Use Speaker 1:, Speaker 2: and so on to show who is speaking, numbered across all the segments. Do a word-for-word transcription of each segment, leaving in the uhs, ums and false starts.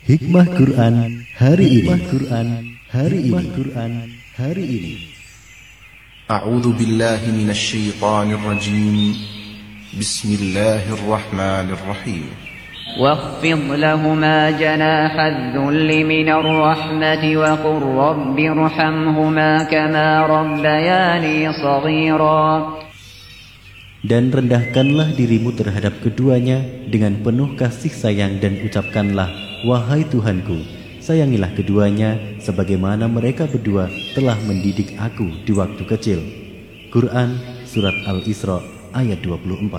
Speaker 1: Hikmah Quran hari ini. Hikmah Quran hari ini. Hikmah Quran hari ini.
Speaker 2: A'udzu billahi minasy syaithanir rajim. Bismillahirrahmanirrahim.
Speaker 3: واخفض لهما جناح الذل من الرحمة وقل رب ارحمهما كما ربياني صغيرا.
Speaker 1: Dan rendahkanlah dirimu terhadap keduanya dengan penuh kasih sayang dan ucapkanlah, wahai Tuhanku, sayangilah keduanya sebagaimana mereka berdua telah mendidik aku di waktu kecil. Quran Surat Al-Isra ayat dua puluh empat.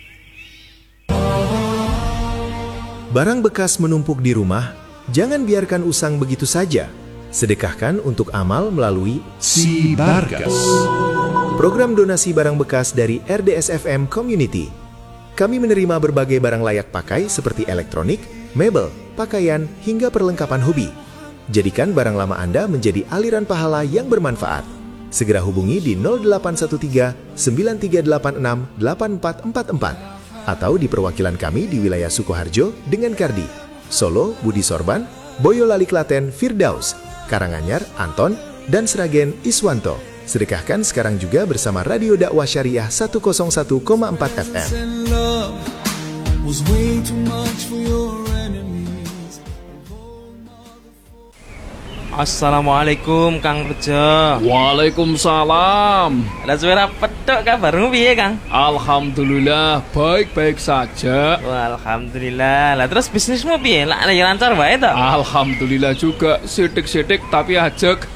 Speaker 4: Barang bekas menumpuk di rumah, jangan biarkan usang begitu saja. Sedekahkan untuk amal melalui Si Barkas, program donasi barang bekas dari R D S F M Community. Kami menerima berbagai barang layak pakai seperti elektronik, mebel, pakaian, hingga perlengkapan hobi. Jadikan barang lama Anda menjadi aliran pahala yang bermanfaat. Segera hubungi di nol delapan satu tiga sembilan tiga delapan enam delapan empat empat empat atau di perwakilan kami di wilayah Sukoharjo dengan Kardi, Solo, Budi Sorban, Boyolali Klaten, Firdaus, Karanganyar, Anton, dan Sragen, Iswanto. Sedekahkan sekarang juga bersama Radio Dakwah Syariah seratus satu koma empat F M.
Speaker 5: Assalamualaikum Kang Rejo.
Speaker 6: Waalaikumsalam.
Speaker 5: Ada suara pedok kabarmu piye Kang?
Speaker 6: Alhamdulillah baik-baik saja.
Speaker 5: Wah, alhamdulillah. Lah terus bisnismu piye? Lah ya lancar wae to?
Speaker 6: Alhamdulillah juga, sidik-sidik tapi ajek.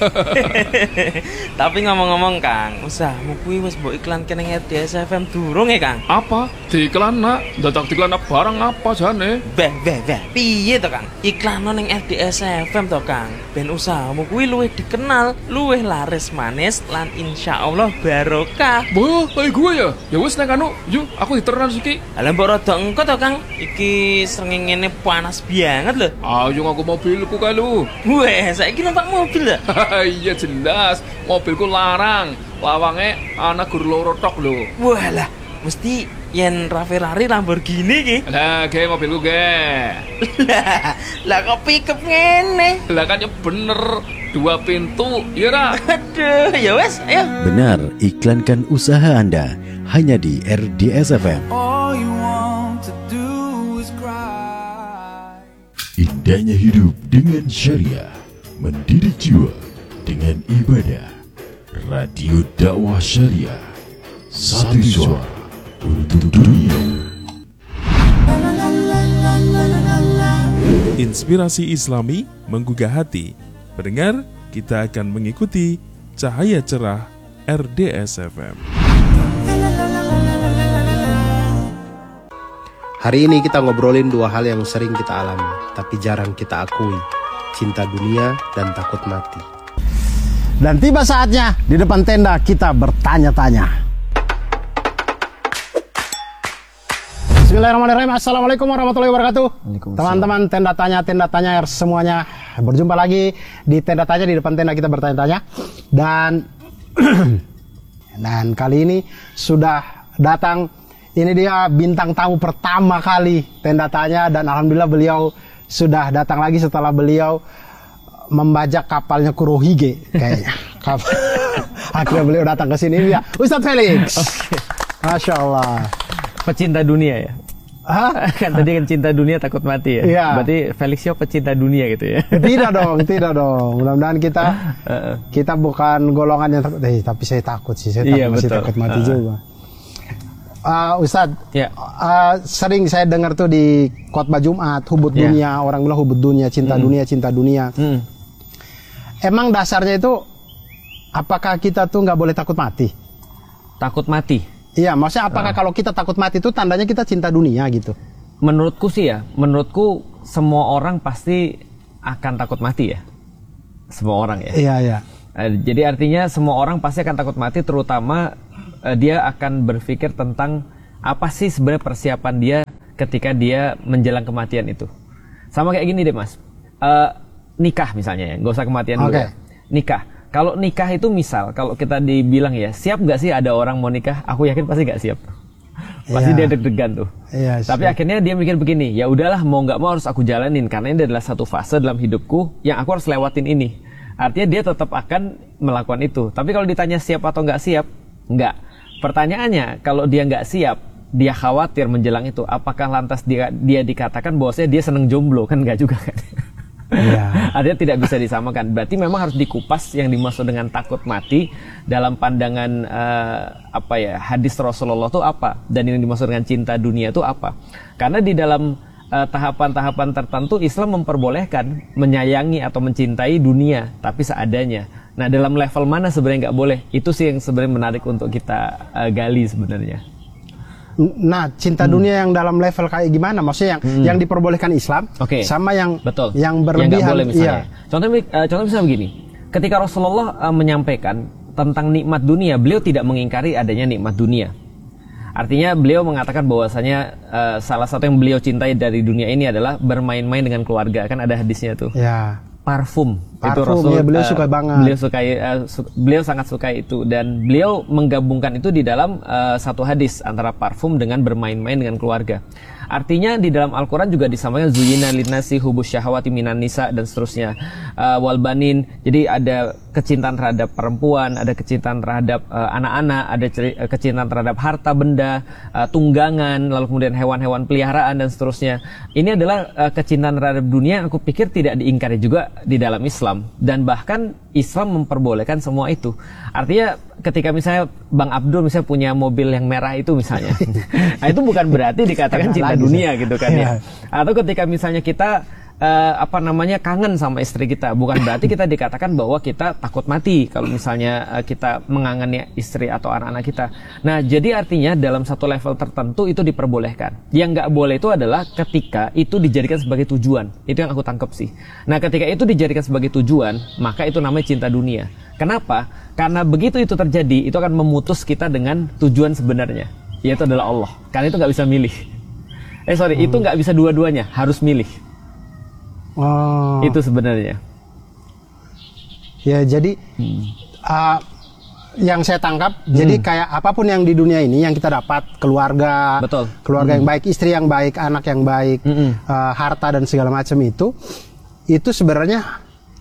Speaker 5: Tapi ngomong-ngomong Kang, usahamu kuwi wis mbok iklan kene R D S F M durung ya Kang?
Speaker 6: Apa? Diiklan nak? Dadak diiklan barang apa jane?
Speaker 5: Beh, beh, beh. Piye to Kang? Iklan ning R D S F M to Kang. Ben usahamu kuwi luwih dikenal, luwih laris manis lan insyaallah barokah.
Speaker 6: Boh, kayak gue ya. Ya wis nek anu, yuk aku diteran siki.
Speaker 5: Lah mbok rada engko to Kang. Iki srengenge panas banget lho.
Speaker 6: Ayo aku mobilku kae lho.
Speaker 5: Weh, saiki numpak mobil lho.
Speaker 6: Iya jelas, mobilku larang. Lawange ana gur loro tok lho.
Speaker 5: Walah, mesti yen Ferrari Lamborghini ki.
Speaker 6: Lah, ge mobilku ge.
Speaker 5: Lah, lah kok pickup ngene?
Speaker 6: Lah kan ya bener, dua pintu, ya ra?
Speaker 5: Aduh, ya wes, ayo.
Speaker 1: Benar, iklankan usaha Anda hanya di R D S F M. Indahnya hidup dengan syariah, mendidik jiwa dengan ibadah. Radio Dakwah Syariah, satu suara untuk dunia.
Speaker 7: Inspirasi Islami menggugah hati. Pendengar, kita akan mengikuti cahaya cerah R D S F M.
Speaker 8: Hari ini kita ngobrolin dua hal yang sering kita alami, tapi jarang kita akui. Cinta dunia dan takut mati. Dan tiba saatnya di depan tenda kita bertanya-tanya. Bismillahirrahmanirrahim. Assalamualaikum warahmatullahi wabarakatuh. Teman-teman tenda tanya, tenda tanya semuanya, berjumpa lagi di tenda tanya. Di depan tenda kita bertanya-tanya. Dan dan kali ini sudah datang, ini dia bintang tamu pertama kali tenda tanya. Dan alhamdulillah beliau sudah datang lagi setelah beliau membajak kapalnya Kurohige kayaknya. Kapal. Akhirnya beliau datang ke sini ya. Ustadz Felix. Okay. Masya Allah.
Speaker 9: Pecinta dunia ya?
Speaker 8: Hah?
Speaker 9: Kan tadi kan cinta dunia takut mati ya?
Speaker 8: Iya.
Speaker 9: Berarti Felix Yo pecinta dunia gitu ya?
Speaker 8: Tidak dong, tidak dong. Mudah-mudahan kita kita bukan golongan yang takut. Eh, tapi saya takut sih, saya
Speaker 9: iya,
Speaker 8: takut, masih takut mati uh. juga. Uh, Ustadz,
Speaker 9: ya.
Speaker 8: uh, sering saya dengar tuh di khotbah Jumat, hubud
Speaker 9: ya.
Speaker 8: dunia, orang bilang hubud dunia, cinta hmm. dunia, cinta dunia.
Speaker 9: Hmm.
Speaker 8: Emang dasarnya itu, apakah kita tuh nggak boleh takut mati?
Speaker 9: Takut mati?
Speaker 8: Iya, maksudnya apakah uh. kalau kita takut mati itu tandanya kita cinta dunia gitu?
Speaker 9: Menurutku sih ya, menurutku semua orang pasti akan takut mati ya. Semua orang ya.
Speaker 8: Iya, iya.
Speaker 9: Uh, jadi artinya semua orang pasti akan takut mati, terutama uh, dia akan berpikir tentang apa sih sebenarnya persiapan dia ketika dia menjelang kematian itu. Sama kayak gini deh Mas, uh, nikah misalnya ya, nggak usah kematian dulu.
Speaker 8: Okay.
Speaker 9: Nikah. Kalau nikah itu misal, kalau kita dibilang ya, siap nggak sih ada orang mau nikah? Aku yakin pasti nggak siap. Pasti
Speaker 8: Iya.
Speaker 9: dia deg-degan tuh.
Speaker 8: Iya,
Speaker 9: Tapi
Speaker 8: sih.
Speaker 9: akhirnya dia mikir begini, ya udahlah mau nggak mau harus aku jalanin karena ini adalah satu fase dalam hidupku yang aku harus lewatin ini. Artinya dia tetap akan melakukan itu. Tapi kalau ditanya siap atau nggak siap, nggak. Pertanyaannya, kalau dia nggak siap, dia khawatir menjelang itu, apakah lantas dia dia dikatakan bahwasanya dia seneng jomblo? Kan nggak juga kan?
Speaker 8: Iya.
Speaker 9: Artinya tidak bisa disamakan. Berarti memang harus dikupas yang dimaksud dengan takut mati dalam pandangan eh, apa ya hadis Rasulullah itu apa, dan yang dimaksud dengan cinta dunia itu apa. Karena di dalam eh, tahapan-tahapan tertentu Islam memperbolehkan menyayangi atau mencintai dunia tapi seadanya. Nah dalam level mana sebenarnya nggak boleh, itu sih yang sebenarnya menarik untuk kita eh, gali sebenarnya.
Speaker 8: Nah, cinta
Speaker 9: Hmm.
Speaker 8: dunia yang dalam level kayak gimana? Maksudnya yang
Speaker 9: Hmm.
Speaker 8: yang diperbolehkan Islam,
Speaker 9: Oke.
Speaker 8: sama yang
Speaker 9: Betul.
Speaker 8: yang
Speaker 9: Yang
Speaker 8: berlebihan.
Speaker 9: nggak boleh misalnya.
Speaker 8: Iya.
Speaker 9: Contoh, uh, contoh misalnya begini. Ketika Rasulullah uh, menyampaikan tentang nikmat dunia, beliau tidak mengingkari adanya nikmat dunia. Artinya beliau mengatakan bahwasanya uh, salah satu yang beliau cintai dari dunia ini adalah bermain-main dengan keluarga. Kan ada hadisnya tuh.
Speaker 8: Ya.
Speaker 9: Parfum, itu
Speaker 8: Parfum,
Speaker 9: Rasul,
Speaker 8: ya, beliau
Speaker 9: uh,
Speaker 8: suka banget.
Speaker 9: Beliau sukai, uh, su- beliau sangat suka itu, dan beliau menggabungkan itu di dalam uh, satu hadis antara parfum dengan bermain-main dengan keluarga. Artinya di dalam Al-Quran juga disampaikan zuyina linnasi hubus syahwati minan nisa dan seterusnya, uh, wal banin. Jadi ada kecintaan terhadap perempuan, ada kecintaan terhadap uh, anak-anak, ada ceri- uh, kecintaan terhadap harta benda, uh, tunggangan, lalu kemudian hewan-hewan peliharaan dan seterusnya. Ini adalah uh, kecintaan terhadap dunia yang aku pikir tidak diingkari juga di dalam Islam, dan bahkan Islam memperbolehkan semua itu. Artinya ketika misalnya Bang Abdul misalnya punya mobil yang merah itu misalnya, nah itu bukan berarti dikatakan cinta dunia gitu kan ya. Atau ketika misalnya kita uh, apa namanya kangen sama istri kita, bukan berarti kita dikatakan bahwa kita takut mati kalau misalnya uh, kita mengangani istri atau anak-anak kita. Nah jadi artinya dalam satu level tertentu itu diperbolehkan. Yang nggak boleh itu adalah ketika itu dijadikan sebagai tujuan. Itu yang aku tangkap sih. Nah ketika itu dijadikan sebagai tujuan, maka itu namanya cinta dunia. Kenapa? Karena begitu itu terjadi, itu akan memutus kita dengan tujuan sebenarnya, yaitu adalah Allah. Karena itu nggak bisa milih. Eh sorry, hmm. itu nggak bisa dua-duanya, harus milih.
Speaker 8: Oh.
Speaker 9: Itu sebenarnya.
Speaker 8: Ya jadi hmm. uh, yang saya tangkap, hmm. jadi kayak apapun yang di dunia ini yang kita dapat, keluarga,
Speaker 9: betul,
Speaker 8: keluarga
Speaker 9: hmm.
Speaker 8: yang baik, istri yang baik, anak yang baik, hmm. uh, harta dan segala macam itu, itu sebenarnya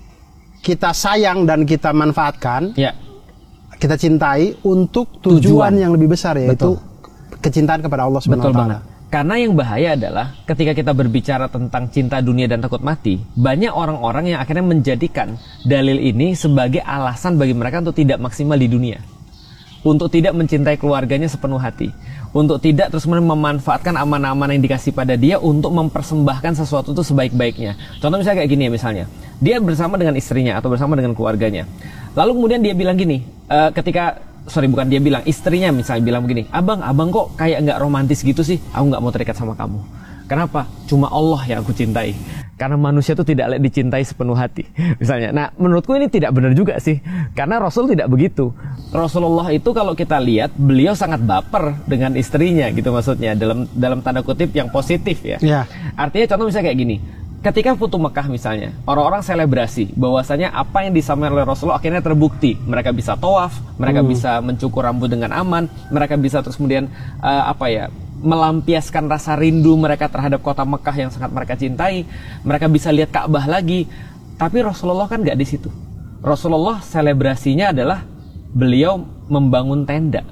Speaker 8: kita sayang dan kita manfaatkan,
Speaker 9: ya.
Speaker 8: kita cintai untuk tujuan, tujuan yang lebih besar, yaitu betul. kecintaan kepada Allah Subhanahu wa taala.
Speaker 9: Karena yang bahaya adalah ketika kita berbicara tentang cinta dunia dan takut mati, banyak orang-orang yang akhirnya menjadikan dalil ini sebagai alasan bagi mereka untuk tidak maksimal di dunia, untuk tidak mencintai keluarganya sepenuh hati, untuk tidak terus memanfaatkan amanah-amanah yang dikasih pada dia untuk mempersembahkan sesuatu itu sebaik-baiknya. Contoh misalnya kayak gini ya, misalnya dia bersama dengan istrinya atau bersama dengan keluarganya, lalu kemudian dia bilang gini, uh, ketika sorry bukan dia bilang, istrinya misalnya bilang begini, abang, abang kok kayak nggak romantis gitu sih, aku nggak mau terikat sama kamu. Kenapa? Cuma Allah yang aku cintai. Karena manusia itu tidak layak dicintai sepenuh hati, misalnya. Nah, menurutku ini tidak benar juga sih, karena Rasul tidak begitu. Rasulullah itu kalau kita lihat, beliau sangat baper dengan istrinya, gitu maksudnya, dalam dalam tanda kutip yang positif ya.
Speaker 8: Ya.
Speaker 9: Artinya contoh misalnya kayak gini. Ketika Futuh Mekah misalnya, orang-orang selebrasi bahwasanya apa yang disampaikan oleh Rasulullah akhirnya terbukti. Mereka bisa tawaf, mereka hmm. bisa mencukur rambut dengan aman, mereka bisa terus kemudian uh, apa ya, melampiaskan rasa rindu mereka terhadap kota Mekah yang sangat mereka cintai. Mereka bisa lihat Ka'bah lagi. Tapi Rasulullah kan nggak di situ. Rasulullah selebrasinya adalah beliau membangun tenda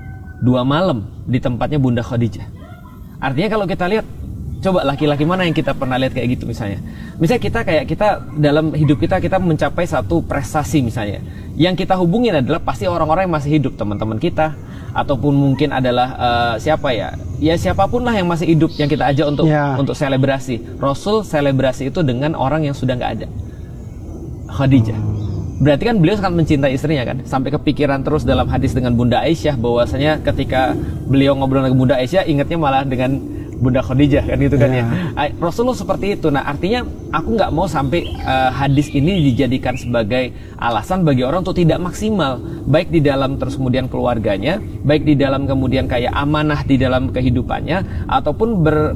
Speaker 9: dua malam di tempatnya Bunda Khadijah. Artinya kalau kita lihat, coba laki-laki mana yang kita pernah lihat kayak gitu misalnya. Misalnya kita kayak kita dalam hidup kita kita mencapai satu prestasi misalnya. Yang kita hubungin adalah pasti orang-orang yang masih hidup, teman-teman kita, ataupun mungkin adalah uh, siapa ya? Ya siapapun lah yang masih hidup yang kita ajak untuk ya. untuk selebrasi. Rasul selebrasi itu dengan orang yang sudah nggak ada. Khadijah. Berarti kan beliau sangat mencintai istrinya kan, sampai kepikiran terus dalam hadis dengan Bunda Aisyah bahwasanya ketika beliau ngobrol dengan Bunda Aisyah ingatnya malah dengan Bunda Khadijah kan gitu kan ya. ya. Rasulullah seperti itu. Nah artinya aku nggak mau sampai uh, hadis ini dijadikan sebagai alasan bagi orang untuk tidak maksimal, baik di dalam terus kemudian keluarganya, baik di dalam kemudian kayak amanah di dalam kehidupannya, ataupun ber